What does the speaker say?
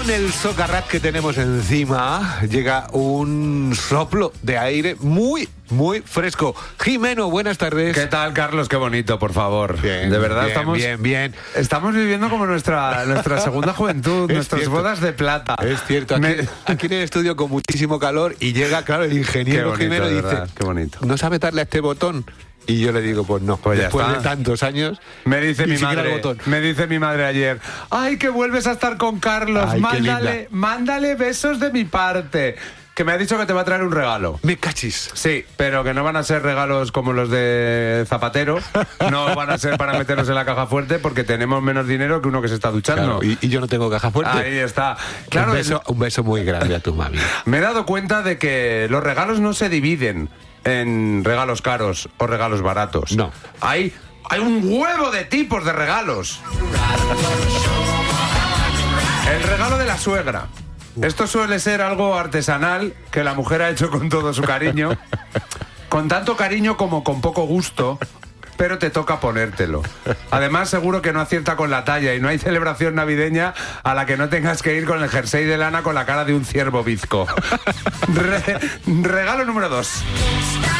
Con el socarrat que tenemos encima llega un soplo de aire muy fresco. Jimeno, buenas tardes. ¿Qué tal, Carlos? Qué bonito, por favor. Bien, de verdad, bien. Estamos viviendo como nuestra segunda juventud, Es nuestras cierto. bodas de plata. Es cierto, aquí en el estudio con muchísimo calor y llega, claro, el ingeniero Qué bonito, Jimeno y de dice, verdad, qué bonito. ¿no sabe darle a este botón? Y yo le digo, pues no, Pues ya después está. de tantos años. Me dice ni mi siquiera el madre, botón. me dice mi madre ayer, ¡ay, que vuelves a estar con Carlos! Ay, qué Mándale besos de mi parte. Que me ha dicho que te va a traer un regalo. Me cachis. Sí, pero que no van a ser regalos como los de Zapatero. No van a ser para meterlos en la caja fuerte porque tenemos menos dinero que uno que se está duchando. Claro, y yo no tengo caja fuerte. Ahí está. Claro, un beso muy grande a tu mami. me he dado cuenta de que los regalos no se dividen en regalos caros o regalos baratos. No. Hay un huevo de tipos de regalos. El regalo de la suegra. Esto suele ser algo artesanal que la mujer ha hecho con todo su cariño. Con tanto cariño como con poco gusto, pero te toca ponértelo. Además, seguro que no acierta con la talla y no hay celebración navideña a la que no tengas que ir con el jersey de lana con la cara de un ciervo bizco. Regalo número 2.